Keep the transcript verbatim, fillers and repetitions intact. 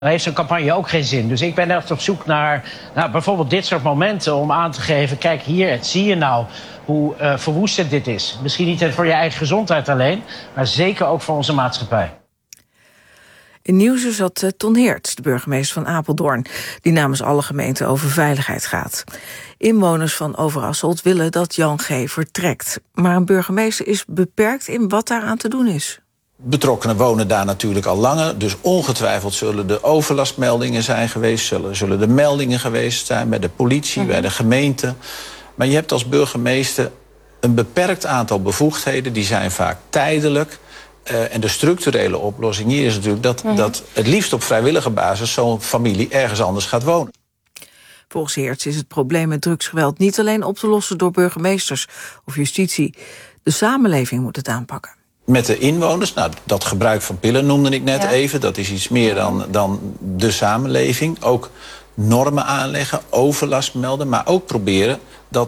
Dan heeft zo'n campagne ook geen zin. Dus ik ben echt op zoek naar nou, bijvoorbeeld dit soort momenten om aan te geven... kijk, hier zie je nou hoe uh, verwoestend dit is. Misschien niet voor je eigen gezondheid alleen, maar zeker ook voor onze maatschappij. In Nieuwsuur zat uh, Ton Heerts, de burgemeester van Apeldoorn... die namens alle gemeenten over veiligheid gaat. Inwoners van Overasselt willen dat Jan G. vertrekt. Maar een burgemeester is beperkt in wat daaraan te doen is. Betrokkenen wonen daar natuurlijk al langer. Dus ongetwijfeld zullen de overlastmeldingen zijn geweest. Zullen, zullen de meldingen geweest zijn bij de politie, mm-hmm. bij de gemeente. Maar je hebt als burgemeester een beperkt aantal bevoegdheden. Die zijn vaak tijdelijk. Uh, en de structurele oplossing hier is natuurlijk dat, mm-hmm. dat het liefst op vrijwillige basis zo'n familie ergens anders gaat wonen. Volgens Heerts is het probleem met drugsgeweld niet alleen op te lossen door burgemeesters of justitie. De samenleving moet het aanpakken. Met de inwoners, nou, dat gebruik van pillen noemde ik net ja. even. Dat is iets meer dan, dan de samenleving. Ook normen aanleggen, overlast melden. Maar ook proberen dat